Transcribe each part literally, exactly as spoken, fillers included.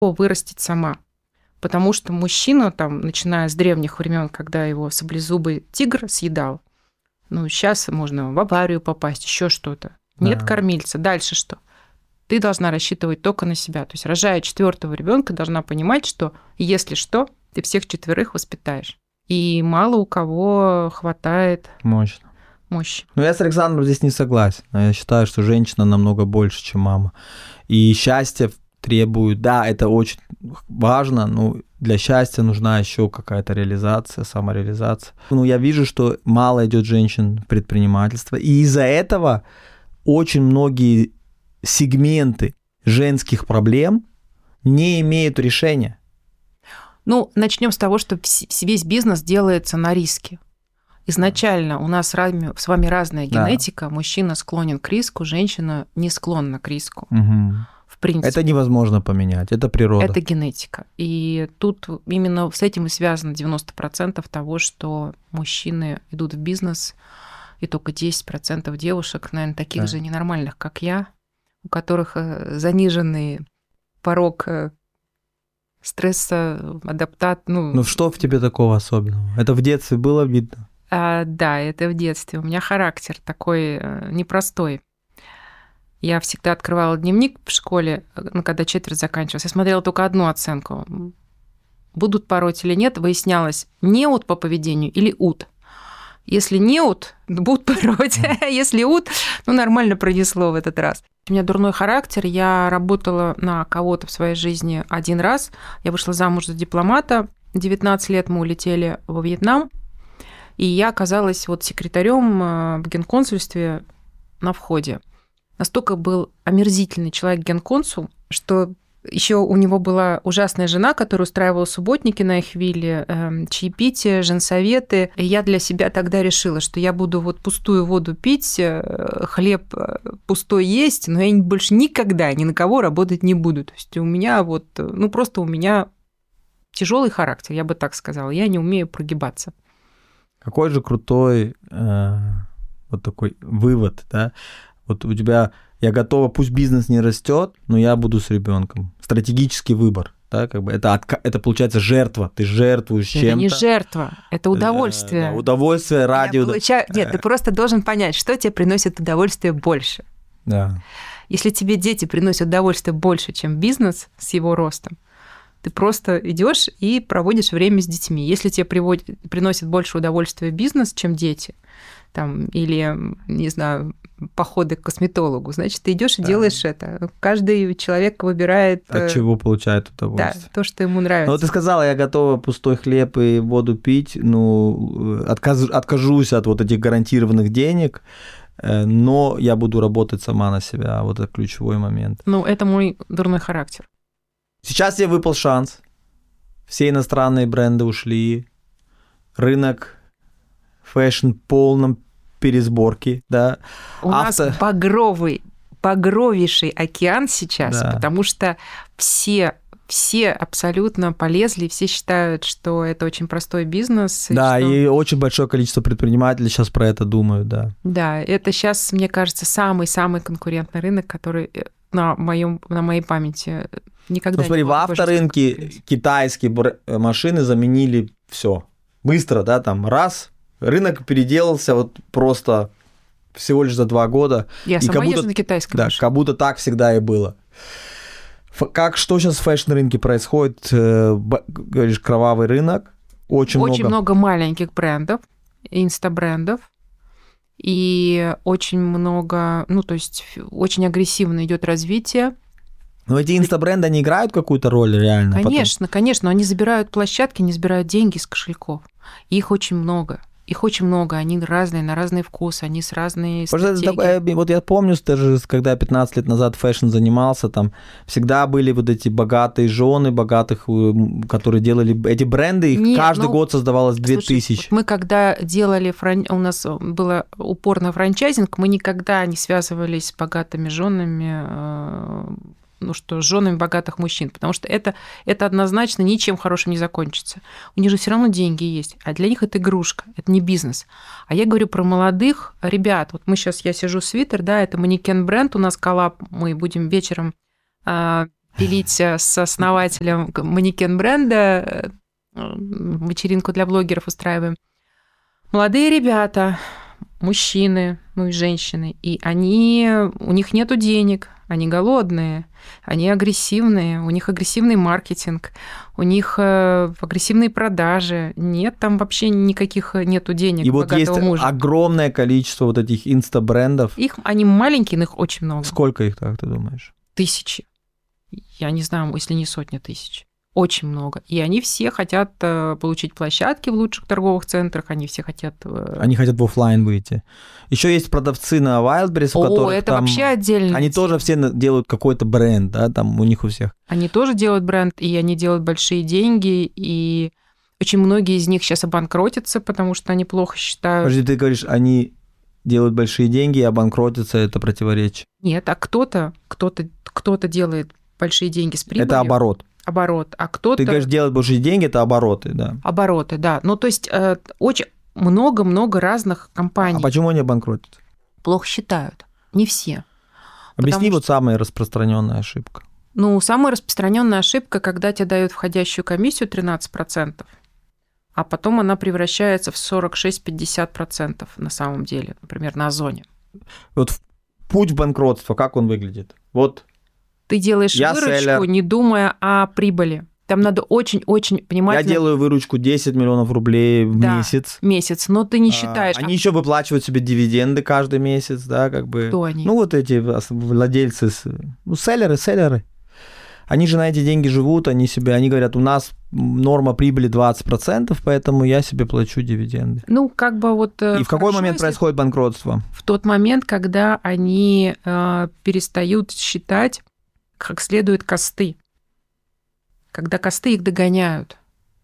вырастить сама. Потому что мужчина, там, начиная с древних времен, когда его саблезубый тигр съедал, ну, сейчас можно в аварию попасть, еще что-то. Нет Да. кормильца. Дальше что? Ты должна рассчитывать только на себя. То есть, рожая четвертого ребенка, должна понимать, что если что, ты всех четверых воспитаешь. И мало у кого хватает Мощно. мощи. Ну, я с Александром здесь не согласен. Я считаю, что женщина намного больше, чем мама. И счастье требует, да, это очень важно, но для счастья нужна еще какая-то реализация, самореализация. Ну, я вижу, что мало идет женщин в предпринимательство, и из-за этого очень многие сегменты женских проблем не имеют решения. Ну, начнем с того, что весь бизнес делается на риске. Изначально у нас с вами разная генетика. Да. Мужчина склонен к риску, женщина не склонна к риску. Угу. В принципе. Это невозможно поменять, это природа. Это генетика. И тут именно с этим и связано девяносто процентов того, что мужчины идут в бизнес, и только десять процентов девушек, наверное, таких да. же ненормальных, как я, у которых заниженный порог стресса, адаптат. Ну, ну что в тебе такого особенного? Это в детстве было видно? А, да, это в детстве. У меня характер такой непростой. Я всегда открывала дневник в школе, ну, когда четверть заканчивалась. Я смотрела только одну оценку. Будут пороть или нет, выяснялось, неуд по поведению или уд. Если неуд, будут пороть. А если уд, ну, нормально пронесло в этот раз. У меня дурной характер. Я работала на кого-то в своей жизни один раз. Я вышла замуж за дипломата. девятнадцать лет мы улетели во Вьетнам. И я оказалась вот секретарем в генконсульстве на входе. Настолько был омерзительный человек генконсул, что еще у него была ужасная жена, которая устраивала субботники на их вилле, чаепитие, женсоветы. И я для себя тогда решила, что я буду вот пустую воду пить, хлеб пустой есть, но я больше никогда ни на кого работать не буду. То есть у меня вот, ну просто у меня тяжелый характер, я бы так сказала. Я не умею прогибаться. Какой же крутой э, вот такой вывод, да? Вот у тебя, я готова, пусть бизнес не растет, но я буду с ребенком. Стратегический выбор, да, как бы это, это получается жертва, ты жертвуешь чем-то. Это не жертва, это удовольствие. Да, удовольствие ради... Я получаю... Нет, ты просто должен понять, что тебе приносит удовольствие больше. Да. Если тебе дети приносят удовольствие больше, чем бизнес с его ростом, ты просто идешь и проводишь время с детьми. Если тебе приводит, приносит больше удовольствия бизнес, чем дети, там, или, не знаю, походы к косметологу, значит, ты идешь и да. делаешь это. Каждый человек выбирает... От чего получает удовольствие. Да, то, что ему нравится. Ну, вот ты сказала, я готова пустой хлеб и воду пить, ну, отказ, откажусь от вот этих гарантированных денег, но я буду работать сама на себя. Вот это ключевой момент. Ну, это мой дурной характер. Сейчас тебе выпал шанс. Все иностранные бренды ушли. Рынок фэшн в полном пересборке, да. У Авто... нас багровый, багровейший океан сейчас, да. потому что все, все абсолютно полезли, все считают, что это очень простой бизнес. Да, и, что... и очень большое количество предпринимателей сейчас про это думают, да. Да, это сейчас, мне кажется, самый-самый конкурентный рынок, который на, моем, на моей памяти никогда ну, смотри, не в авторынке китайские машины заменили все. Быстро, да, там раз, рынок переделался вот просто всего лишь за два года. Я и сама как будто, езжу на китайской да, машине. как будто так всегда и было. Как, что сейчас в фэшн-рынке происходит? Говоришь, кровавый рынок. Очень, очень много... много маленьких брендов, инстабрендов. И очень много, ну, то есть очень агрессивно идет развитие. Но эти инстабренды, они играют какую-то роль реально? Конечно, потом? конечно. Они забирают площадки, они забирают деньги из кошельков. И их очень много. Их очень много. Они разные, на разный вкус, они с разной стратегией. Вот я помню, даже когда я пятнадцать лет назад фэшн занимался, там всегда были вот эти богатые жены, богатых, которые делали эти бренды, их Не, каждый ну, год создавалось две тысячи. Вот мы когда делали, фран... у нас было упор на франчайзинг, мы никогда не связывались с богатыми женами, ну что, с женами богатых мужчин, потому что это, это однозначно ничем хорошим не закончится. У них же все равно деньги есть, а для них это игрушка, это не бизнес. А я говорю про молодых ребят. Вот мы сейчас, я сижу в свитер, да, это манекен бренд, у нас коллаб, мы будем вечером пилить с основателем манекен-бренда, вечеринку для блогеров устраиваем. Молодые ребята, мужчины, ну и женщины, и они, у них нету денег, они голодные, они агрессивные, у них агрессивный маркетинг, у них агрессивные продажи, нет там вообще никаких нету денег. И вот есть мужа. Огромное количество вот этих инста-брендов. Их, они маленькие, но их очень много. Сколько их, так ты думаешь? Тысячи. Я не знаю, если не сотни тысяч. Очень много. И они все хотят получить площадки в лучших торговых центрах, они все хотят... Они хотят в офлайн выйти. Еще есть продавцы на Wildberries, у которых О, это там... вообще отдельно. Они тоже все делают какой-то бренд, да, там у них у всех. Они тоже делают бренд, и они делают большие деньги, и очень многие из них сейчас обанкротятся, потому что они плохо считают... Подожди, ты говоришь, они делают большие деньги, и обанкротятся, это противоречие. Нет, а кто-то, кто-то, кто-то делает большие деньги с прибылью. Это оборот. Оборот, а кто-то... Ты говоришь, делать большие деньги, это обороты, да. Обороты, да. Ну, то есть э, очень много-много разных компаний. А почему они обанкротятся? Плохо считают. Не все. Объясни Потому вот что... самая распространенная ошибка. Ну, самая распространенная ошибка, когда тебе дают входящую комиссию тринадцать процентов, а потом она превращается в сорок шесть - пятьдесят процентов на самом деле, например, на Озоне. Вот путь в банкротство, как он выглядит? Вот ты делаешь я выручку, селлер. Не думая о прибыли. Там надо очень-очень понимать... Я делаю выручку десять миллионов рублей в да, месяц. месяц, но ты не считаешь. А, они а... еще выплачивают себе дивиденды каждый месяц, да, как бы. Кто они? Ну, вот эти владельцы, ну, селлеры, селлеры. Они же на эти деньги живут, они себе, они говорят, у нас норма прибыли двадцать процентов, поэтому я себе плачу дивиденды. Ну, как бы вот... И в какой момент если... происходит банкротство? В тот момент, когда они э, перестают считать как следует косты. Когда косты их догоняют.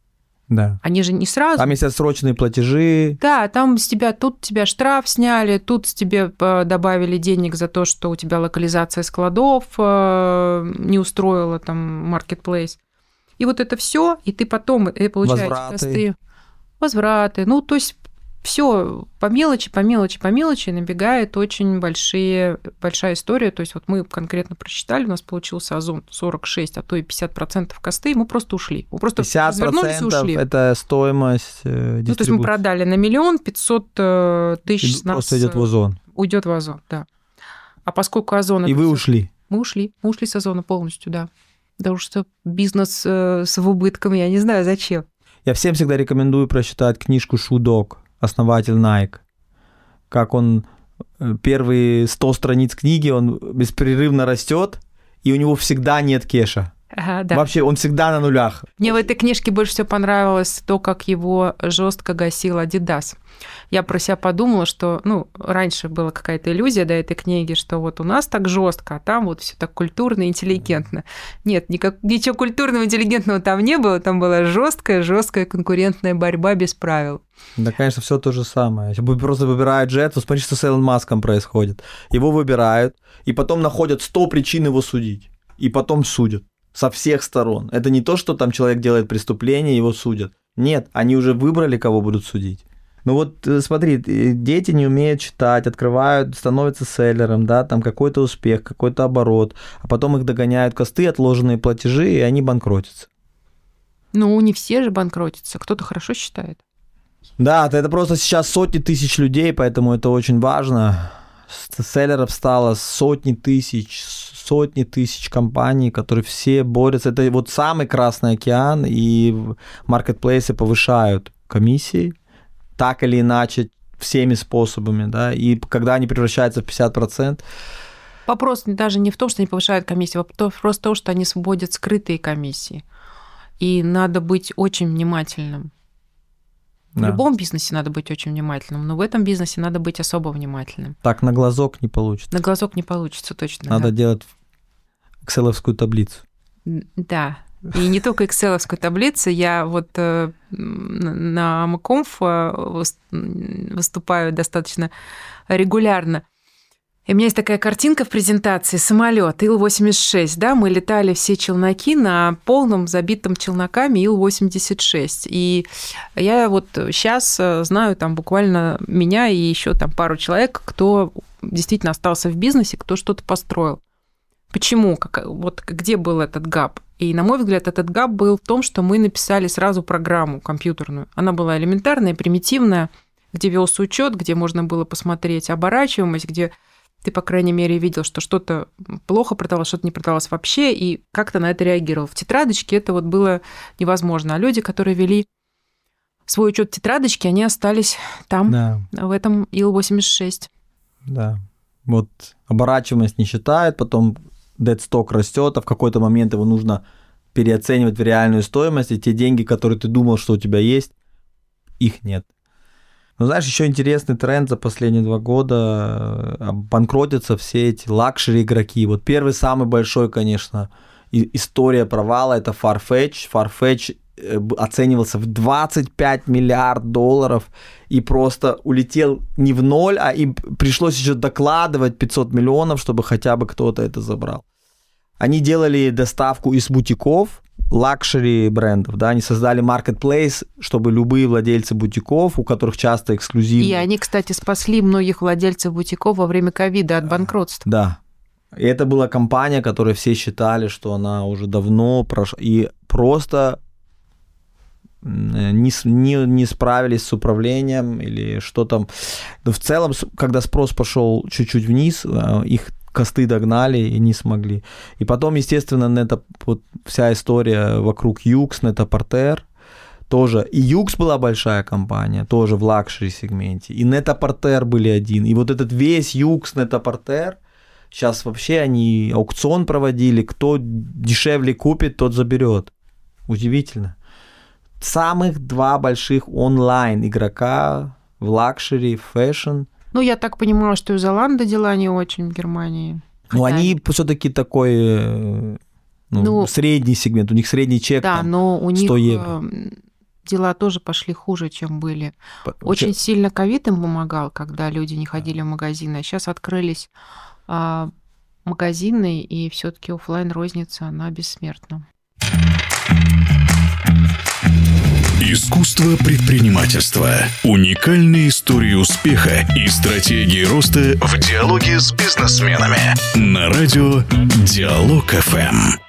Да. Они же не сразу... Там есть отсроченные платежи. Да, там с тебя, тут тебя штраф сняли, тут с тебе добавили денег за то, что у тебя локализация складов не устроила там marketplace. И вот это все, и ты потом и получаешь возвраты. Косты, возвраты. Ну, то есть все по мелочи, по мелочи, по мелочи набегает очень большие, большая история. То есть вот мы конкретно просчитали, у нас получился Озон сорок шесть, а то и пятьдесят процентов косты, и мы просто ушли. Мы просто развернулись и ушли. Это стоимость э, Ну, то есть мы продали на миллион пятьсот тысяч. Просто идет в Озон. Уйдет в Озон, да. А поскольку Озон... И вы всё... ушли? Мы ушли. Мы ушли с Озона полностью, да. Потому что бизнес э, с убытком, я не знаю, зачем. Я всем всегда рекомендую прочитать книжку Shoe Dog, основатель Nike. Как он первые сто страниц книги, он беспрерывно растет, и у него всегда нет кэша. Ага, да. Вообще, он всегда на нулях. Мне в этой книжке больше всего понравилось то, как его жестко гасил Adidas. Я про себя подумала, что, ну, раньше была какая-то иллюзия до этой книги, что вот у нас так жестко, а там вот все так культурно и интеллигентно. Нет, никак, ничего культурного, интеллигентного там не было, там была жесткая, жесткая конкурентная борьба без правил. Да, конечно, все то же самое. Просто выбирают джет, вот смотри, что с Элон Маском происходит. Его выбирают, и потом находят сто причин его судить, и потом судят. Со всех сторон. Это не то, что там человек делает преступление, его судят. Нет, они уже выбрали, кого будут судить. Ну вот смотри, дети не умеют читать, открывают, становятся селлером, да, там какой-то успех, какой-то оборот, а потом их догоняют косты, отложенные платежи, и они банкротятся. Ну, не все же банкротятся, кто-то хорошо считает. Да, это просто сейчас сотни тысяч людей, поэтому это очень важно. Селлеров стало сотни тысяч, сотни тысяч компаний, которые все борются. Это вот самый Красный океан, и маркетплейсы повышают комиссии так или иначе всеми способами, да, и когда они превращаются в пятьдесят процентов. Вопрос даже не в том, что они повышают комиссию, вопрос в том, что они вводят скрытые комиссии. И надо быть очень внимательным. В да. любом бизнесе надо быть очень внимательным, но в этом бизнесе надо быть особо внимательным. Так на глазок не получится. На глазок не получится, точно. Надо да. делать экселовскую таблицу. Да, и не только экселовскую таблицу. Я вот э, на АМКонф выступаю достаточно регулярно. И у меня есть такая картинка в презентации, самолет Ил восемьдесят шесть, да, мы летали все челноки на полном забитом челноками Ил восемьдесят шесть. И я вот сейчас знаю там буквально меня и еще там пару человек, кто действительно остался в бизнесе, кто что-то построил. Почему? Как, вот где был этот гап? И, на мой взгляд, этот гап был в том, что мы написали сразу программу компьютерную. Она была элементарная, примитивная, где велся учет, где можно было посмотреть оборачиваемость, где ты, по крайней мере, видел, что что-то плохо продавалось, что-то не продавалось вообще, и как-то на это реагировал. В тетрадочке это вот было невозможно. А люди, которые вели свой учет в тетрадочке, они остались там, да. в этом ил восемьдесят шесть. Да. Вот оборачиваемость не считает, потом дедсток растет, а в какой-то момент его нужно переоценивать в реальную стоимость, и те деньги, которые ты думал, что у тебя есть, их нет. Но знаешь, еще интересный тренд за последние два года, банкротятся все эти лакшери игроки. Вот первый самый большой, конечно, история провала – это Farfetch. Farfetch оценивался в двадцать пять миллиардов долларов и просто улетел не в ноль, а им пришлось еще докладывать пятьсот миллионов, чтобы хотя бы кто-то это забрал. Они делали доставку из бутиков, лакшери брендов, да, они создали marketplace, чтобы любые владельцы бутиков, у которых часто эксклюзивные. И они, кстати, спасли многих владельцев бутиков во время ковида от банкротства. Да. И это была компания, которую все считали, что она уже давно прошла, и просто не, не, не справились с управлением или что там. Но в целом, когда спрос пошел чуть-чуть вниз, их косты догнали и не смогли. И потом, естественно, Net, вот вся история вокруг Yoox, Net-a-Porter тоже. И Yoox была большая компания, тоже в лакшери-сегменте. И Net-a-Porter были один. И вот этот весь Yoox, Net-a-Porter, сейчас вообще они аукцион проводили, кто дешевле купит, тот заберет. Удивительно. Самых два больших онлайн игрока в лакшери, в фэшн. Ну, я так понимала, что у Zalando дела не очень в Германии. Ну, Хотя... они все-таки такой ну, ну, средний сегмент, у них средний чек да, там но у них сто евро. Дела тоже пошли хуже, чем были. Очень Че... сильно ковид им помогал, когда люди не ходили в магазины. А сейчас открылись а, магазины, и все-таки офлайн-розница, она бессмертна. Искусство предпринимательства. Уникальные истории успеха и стратегии роста в диалоге с бизнесменами. На радио Диалог эф эм.